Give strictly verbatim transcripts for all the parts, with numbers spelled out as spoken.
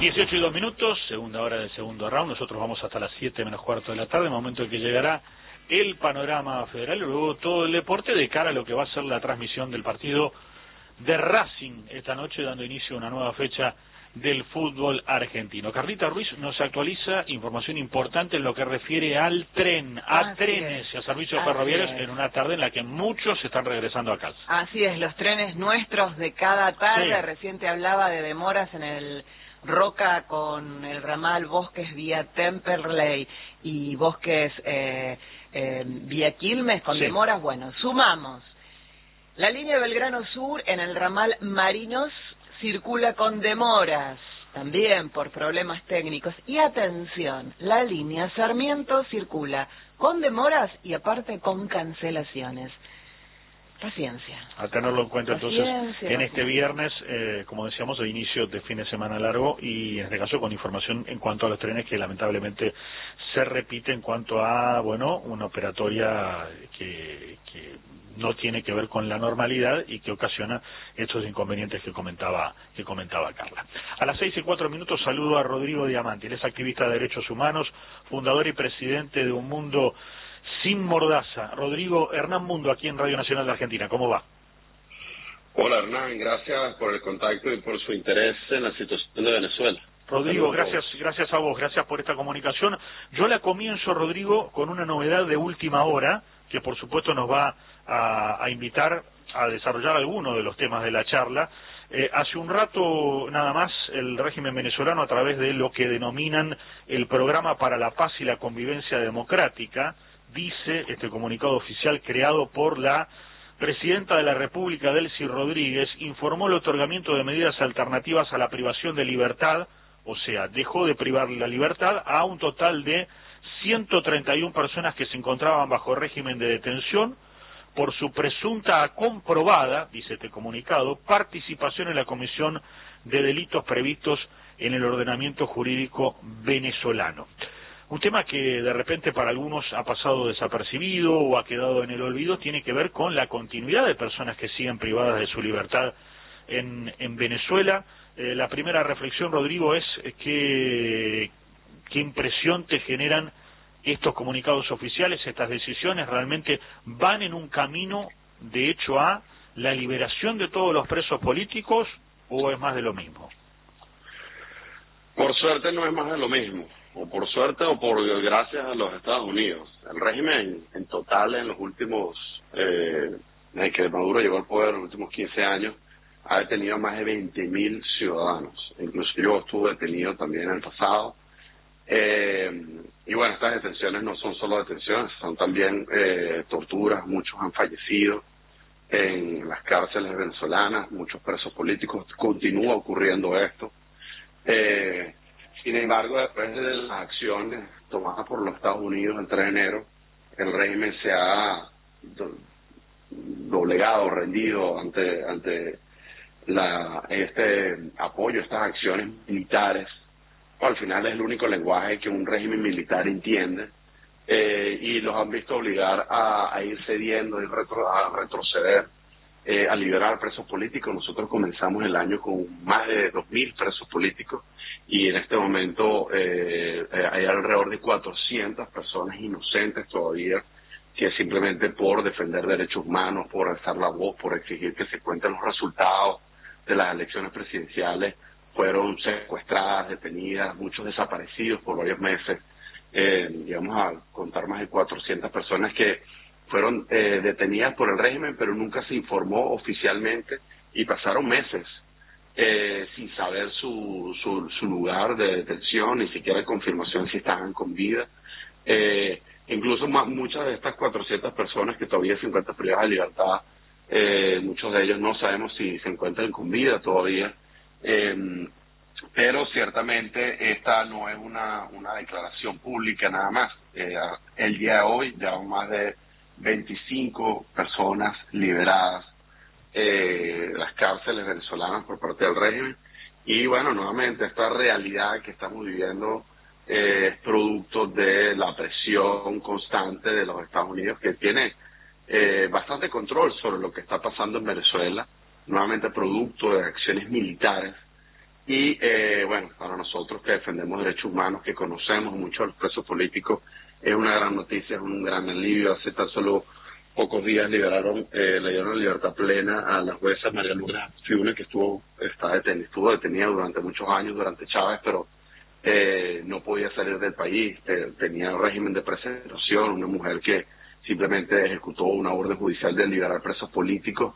dieciocho y dos minutos, segunda hora del segundo round. Nosotros vamos hasta las siete menos cuarto de la tarde, momento en que llegará el panorama federal y luego todo el deporte de cara a lo que va a ser la transmisión del partido de Racing esta noche, dando inicio a una nueva fecha del fútbol argentino. Carlita Ruiz nos actualiza información importante en lo que refiere al tren, a Así trenes es. y a servicios Así ferroviarios es. en una tarde en la que muchos están regresando a casa. Así es, los trenes nuestros de cada tarde. Sí. Recién te hablaba de demoras en el Roca con el ramal Bosques vía Temperley y Bosques eh, eh, vía Quilmes con Sí. demoras. Bueno, sumamos. La línea Belgrano Sur en el ramal Marinos circula con demoras, también por problemas técnicos. Y atención, la línea Sarmiento circula con demoras y aparte con cancelaciones. Paciencia. A tenerlo en cuenta entonces Paciencia, en este paciencia. viernes, eh, como decíamos, de inicio de fin de semana largo y en este caso con información en cuanto a los trenes que lamentablemente se repite en cuanto a, bueno, una operatoria que, que no tiene que ver con la normalidad y que ocasiona estos inconvenientes que comentaba que comentaba Carla. A las seis y cuatro minutos saludo a Rodrigo Diamante. Él es activista de derechos humanos, fundador y presidente de Un Mundo Sin Mordaza. Rodrigo, Hernán Mundo, aquí en Radio Nacional de Argentina, ¿cómo va? Hola Hernán, gracias por el contacto y por su interés en la situación de Venezuela. Rodrigo, Saludos. gracias, gracias a vos, gracias por esta comunicación. Yo la comienzo, Rodrigo, con una novedad de última hora, que por supuesto nos va a, a invitar a desarrollar algunos de los temas de la charla. Eh, hace un rato nada más el régimen venezolano, a través de lo que denominan el Programa para la Paz y la Convivencia Democrática, dice este comunicado oficial creado por la presidenta de la República, Delcy Rodríguez, informó el otorgamiento de medidas alternativas a la privación de libertad, o sea, dejó de privar la libertad a un total de ciento treinta y una personas que se encontraban bajo régimen de detención por su presunta comprobada, dice este comunicado, participación en la comisión de delitos previstos en el ordenamiento jurídico venezolano. Un tema que de repente para algunos ha pasado desapercibido o ha quedado en el olvido tiene que ver con la continuidad de personas que siguen privadas de su libertad en, en Venezuela. Eh, la primera reflexión, Rodrigo, es que, qué impresión te generan estos comunicados oficiales, estas decisiones. ¿Realmente van en un camino de hecho a la liberación de todos los presos políticos o es más de lo mismo? Por suerte no es más de lo mismo, o por suerte o por gracias a los Estados Unidos. El régimen en total en los últimos, eh, desde que Maduro llegó al poder, en los últimos quince años, ha detenido más de veinte mil ciudadanos. Incluso yo estuve detenido también en el pasado. Eh, y bueno, estas detenciones no son solo detenciones, son también eh, torturas. Muchos han fallecido en las cárceles venezolanas, muchos presos políticos. Continúa ocurriendo esto. Eh, sin embargo, después de las acciones tomadas por los Estados Unidos el tres de enero, el régimen se ha do, doblegado, rendido ante ante la, este apoyo, estas acciones militares. Al final es el único lenguaje que un régimen militar entiende, eh, y los han visto obligar a, a ir cediendo, a, ir retro, a retroceder, eh, a liberar presos políticos. Nosotros comenzamos el año con más de dos mil presos políticos y en este momento eh, eh, hay alrededor de cuatrocientas personas inocentes todavía que simplemente por defender derechos humanos, por alzar la voz, por exigir que se cuenten los resultados de las elecciones presidenciales, fueron secuestradas, detenidas, muchos desaparecidos por varios meses. Eh, digamos a contar más de cuatrocientas personas que fueron eh, detenidas por el régimen, pero nunca se informó oficialmente y pasaron meses eh, sin saber su, su, su lugar de detención, ni siquiera confirmación si estaban con vida. Eh, incluso más, muchas de estas cuatrocientas personas que todavía se encuentran privadas de libertad, eh, muchos de ellos no sabemos si se encuentran con vida todavía. Eh, pero ciertamente esta no es una, una declaración pública nada más. Eh, el día de hoy ya hay más de veinticinco personas liberadas eh, de las cárceles venezolanas por parte del régimen. Y bueno, nuevamente esta realidad que estamos viviendo eh, es producto de la presión constante de los Estados Unidos, que tiene eh, bastante control sobre lo que está pasando en Venezuela, nuevamente producto de acciones militares Y eh, bueno, para nosotros que defendemos derechos humanos, que conocemos mucho a los presos políticos, es una gran noticia, es un gran alivio. Hace tan solo pocos días liberaron, eh, le dieron libertad plena a la jueza María Lourdes Fiune, que estuvo, está detenida, estuvo detenida durante muchos años, durante Chávez, pero eh, no podía salir del país, eh, tenía un régimen de preservación, una mujer que simplemente ejecutó una orden judicial de liberar presos políticos,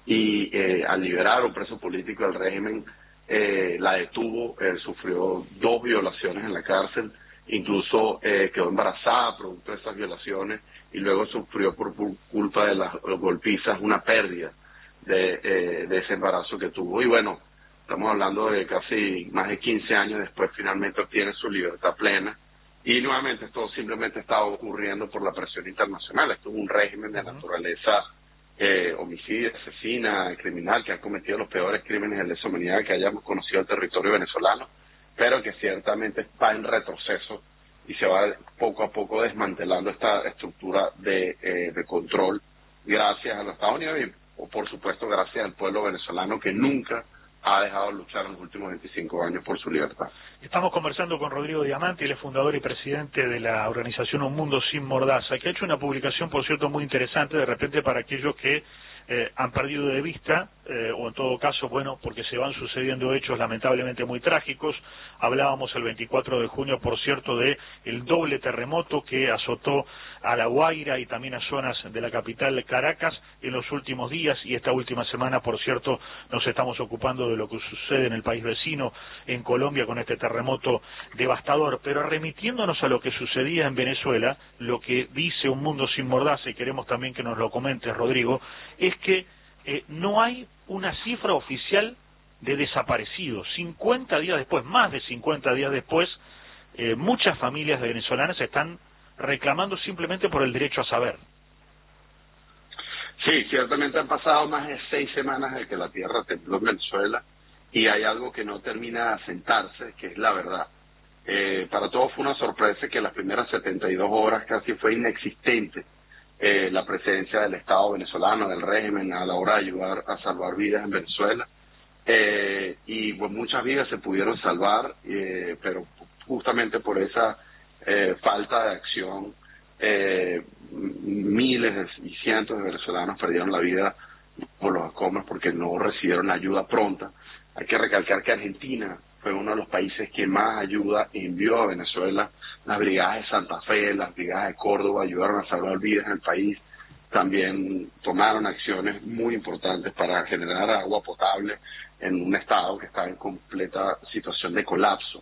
y eh, al liberar a un preso político el régimen eh, la detuvo, eh, sufrió dos violaciones en la cárcel, incluso eh, quedó embarazada producto de esas violaciones, y luego sufrió por, por culpa de las golpizas una pérdida de, eh, de ese embarazo que tuvo. Y bueno, estamos hablando de casi más de quince años después, finalmente obtiene su libertad plena. Y nuevamente esto simplemente está ocurriendo por la presión internacional. Esto es un régimen de naturaleza eh, homicida, asesina, criminal, que ha cometido los peores crímenes de lesa humanidad que hayamos conocido el territorio venezolano, pero que ciertamente va en retroceso y se va poco a poco desmantelando esta estructura de, eh, de control, gracias a los Estados Unidos y, o por supuesto, gracias al pueblo venezolano, que nunca ha dejado de luchar en los últimos veinticinco años por su libertad. Estamos conversando con Rodrigo Diamante, él es fundador y presidente de la organización Un Mundo Sin Mordaza, que ha hecho una publicación, por cierto, muy interesante, de repente para aquellos que eh, han perdido de vista, eh, o en todo caso, bueno, porque se van sucediendo hechos lamentablemente muy trágicos. Hablábamos el veinticuatro de junio, por cierto, de el doble terremoto que azotó a La Guaira y también a zonas de la capital Caracas en los últimos días, y esta última semana, por cierto, nos estamos ocupando de lo que sucede en el país vecino, en Colombia, con este terremoto devastador. Pero remitiéndonos a lo que sucedía en Venezuela, lo que dice Un Mundo Sin Mordaza, y queremos también que nos lo comentes, Rodrigo, es que eh, no hay una cifra oficial de desaparecidos. cincuenta días después, más de cincuenta días después, eh, muchas familias venezolanas están reclamando simplemente por el derecho a saber. Sí, ciertamente han pasado más de seis semanas de que la tierra tembló en Venezuela, y hay algo que no termina de asentarse, que es la verdad. Eh, para todos fue una sorpresa que las primeras setenta y dos horas casi fue inexistente eh, la presencia del Estado venezolano, del régimen, a la hora de ayudar a salvar vidas en Venezuela. Eh, y pues muchas vidas se pudieron salvar, eh, pero justamente por esa eh, falta de acción, eh, miles y cientos de venezolanos perdieron la vida por los escombros porque no recibieron ayuda pronta. Hay que recalcar que Argentina fue uno de los países que más ayuda envió a Venezuela. Las brigadas de Santa Fe, las brigadas de Córdoba ayudaron a salvar vidas en el país. También tomaron acciones muy importantes para generar agua potable en un estado que estaba en completa situación de colapso.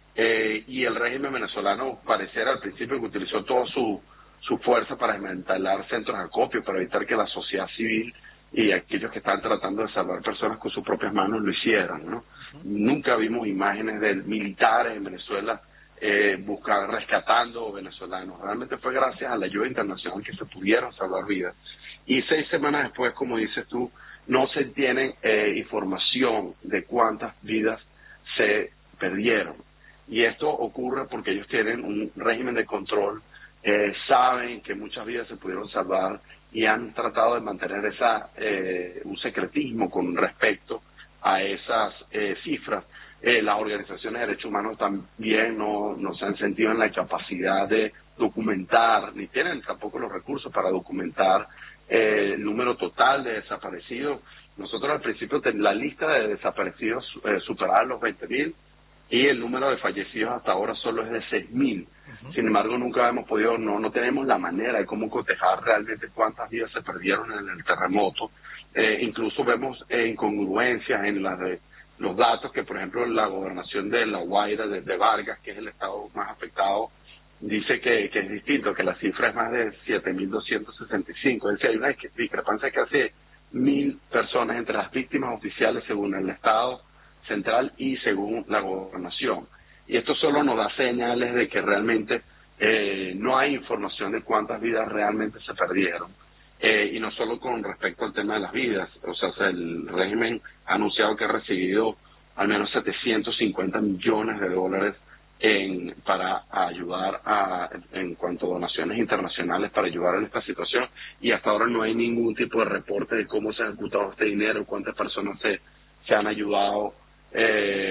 Eh, y el régimen venezolano pareciera al principio que utilizó toda su, su fuerza para desmantelar centros de acopio, para evitar que la sociedad civil y aquellos que están tratando de salvar personas con sus propias manos lo hicieran, ¿no? Uh-huh. Nunca vimos imágenes de militares en Venezuela eh, buscar, rescatando venezolanos. Realmente fue gracias a la ayuda internacional que se pudieron salvar vidas. Y seis semanas después, como dices tú, no se tiene eh, información de cuántas vidas se perdieron. Y esto ocurre porque ellos tienen un régimen de control, eh, saben que muchas vidas se pudieron salvar y han tratado de mantener esa eh, un secretismo con respecto a esas eh, cifras. Eh, las organizaciones de derechos humanos también no, no se han sentido en la capacidad de documentar, ni tienen tampoco los recursos para documentar eh, el número total de desaparecidos. Nosotros al principio la lista de desaparecidos eh, superaba los veinte mil, y el número de fallecidos hasta ahora solo es de seis mil. Uh-huh. Sin embargo, nunca hemos podido, no no tenemos la manera de cómo cotejar realmente cuántas vidas se perdieron en el terremoto. Eh, incluso vemos eh, incongruencias en las de, los datos que, por ejemplo, la gobernación de La Guaira, de, de Vargas, que es el estado más afectado, dice que, que es distinto, que la cifra es más de siete mil doscientos sesenta y cinco. Es decir, hay una discrepancia de casi mil personas entre las víctimas oficiales según el estado central y según la gobernación. Y esto solo nos da señales de que realmente eh, no hay información de cuántas vidas realmente se perdieron. Eh, y no solo con respecto al tema de las vidas. O sea, el régimen ha anunciado que ha recibido al menos setecientos cincuenta millones de dólares en, para ayudar a, en cuanto a donaciones internacionales para ayudar en esta situación, y hasta ahora no hay ningún tipo de reporte de cómo se ha ejecutado este dinero, cuántas personas se, se han ayudado. Eh,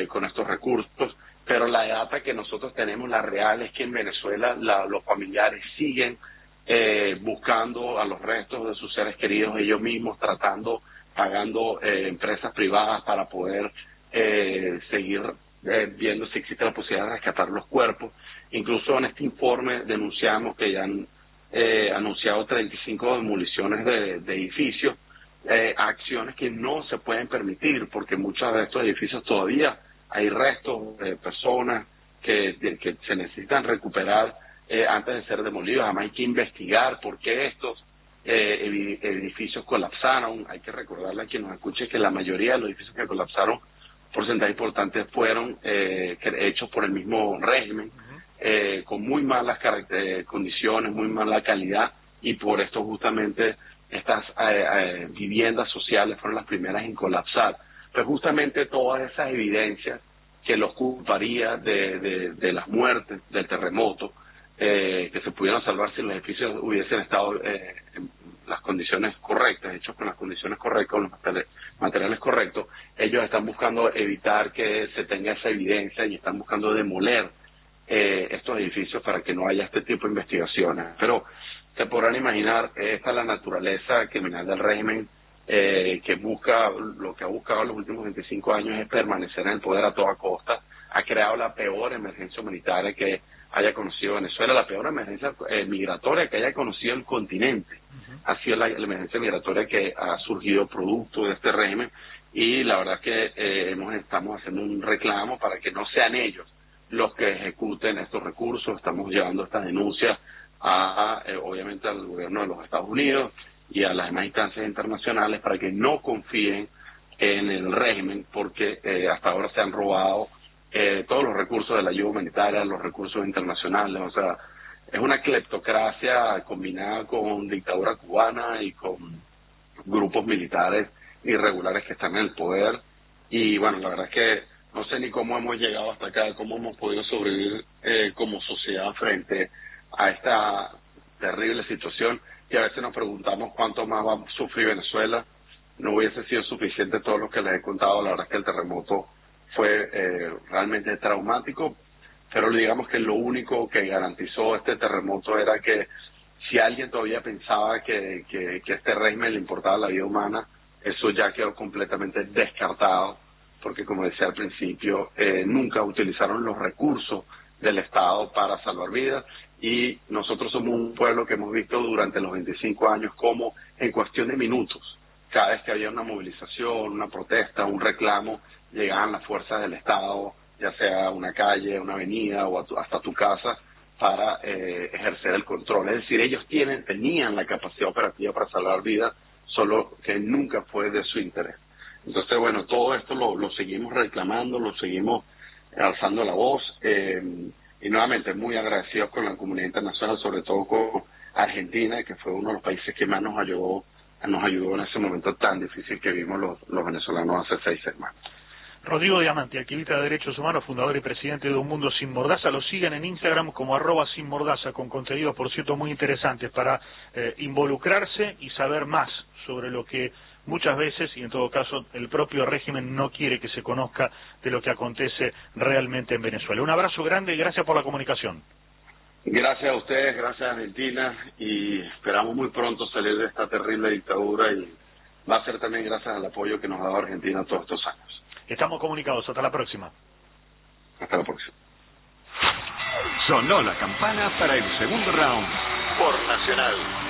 con estos recursos, pero la data que nosotros tenemos, la real, es que en Venezuela la, los familiares siguen eh, buscando a los restos de sus seres queridos ellos mismos, tratando, pagando eh, empresas privadas para poder eh, seguir eh, viendo si existe la posibilidad de rescatar los cuerpos. Incluso en este informe denunciamos que ya han eh, anunciado treinta y cinco demoliciones de, de edificios, eh, acciones que no se pueden permitir porque muchos de estos edificios todavía hay restos de personas que, de, que se necesitan recuperar eh, antes de ser demolidos. Además hay que investigar por qué estos eh, edificios colapsaron. Hay que recordarle a quien nos escuche que la mayoría de los edificios que colapsaron, porcentaje importante, fueron eh, hechos por el mismo régimen, eh, con muy malas eh, condiciones, muy mala calidad, y por esto justamente estas eh, eh, viviendas sociales fueron las primeras en colapsar. Pues justamente todas esas evidencias que los culparía de, de, de las muertes, del terremoto, eh, que se pudieran salvar si los edificios hubiesen estado eh, en las condiciones correctas, hechos con las condiciones correctas, con los materiales, materiales correctos, ellos están buscando evitar que se tenga esa evidencia y están buscando demoler eh, estos edificios para que no haya este tipo de investigaciones. Pero se podrán imaginar, esta es la naturaleza criminal del régimen, eh, que busca, lo que ha buscado en los últimos veinticinco años es permanecer en el poder a toda costa. Ha creado la peor emergencia humanitaria que haya conocido Venezuela, la peor emergencia eh, migratoria que haya conocido el continente. Uh-huh. Ha sido la, la emergencia migratoria que ha surgido producto de este régimen, y la verdad es que eh, hemos, estamos haciendo un reclamo para que no sean ellos los que ejecuten estos recursos. Estamos llevando estas denuncias a, eh, obviamente, al gobierno de los Estados Unidos y a las demás instancias internacionales para que no confíen en el régimen, porque eh, hasta ahora se han robado eh, todos los recursos de la ayuda humanitaria, los recursos internacionales. O sea, es una cleptocracia combinada con dictadura cubana y con grupos militares irregulares que están en el poder. Y bueno, la verdad es que no sé ni cómo hemos llegado hasta acá, cómo hemos podido sobrevivir eh, como sociedad frente a esta terrible situación, y a veces nos preguntamos cuánto más va a sufrir Venezuela. No hubiese sido suficiente todo lo que les he contado. La verdad es que el terremoto fue eh, realmente traumático, pero digamos que lo único que garantizó este terremoto era que si alguien todavía pensaba que, que, que este régimen le importaba la vida humana, eso ya quedó completamente descartado, porque como decía al principio, eh, nunca utilizaron los recursos del Estado para salvar vidas, y nosotros somos un pueblo que hemos visto durante los veinticinco años cómo en cuestión de minutos, cada vez que había una movilización, una protesta, un reclamo, llegaban las fuerzas del Estado, ya sea una calle, una avenida o tu, hasta tu casa, para eh, ejercer el control. Es decir, ellos tienen, tenían la capacidad operativa para salvar vidas, solo que nunca fue de su interés. Entonces, bueno, todo esto lo, lo seguimos reclamando, lo seguimos alzando la voz, eh, y nuevamente muy agradecidos con la comunidad internacional, sobre todo con Argentina, que fue uno de los países que más nos ayudó, nos ayudó en ese momento tan difícil que vimos los, los venezolanos hace seis semanas. Rodrigo Diamante, activista de derechos humanos, fundador y presidente de Un Mundo Sin Mordaza. Lo siguen en Instagram como arroba sin mordaza, con contenidos, por cierto, muy interesantes para eh, involucrarse y saber más sobre lo que muchas veces, y en todo caso, el propio régimen no quiere que se conozca de lo que acontece realmente en Venezuela. Un abrazo grande y gracias por la comunicación. Gracias a ustedes, gracias a Argentina, y esperamos muy pronto salir de esta terrible dictadura, y va a ser también gracias al apoyo que nos ha dado Argentina todos estos años. Estamos comunicados. Hasta la próxima. Hasta la próxima. Sonó la campana para el segundo round por Nacional.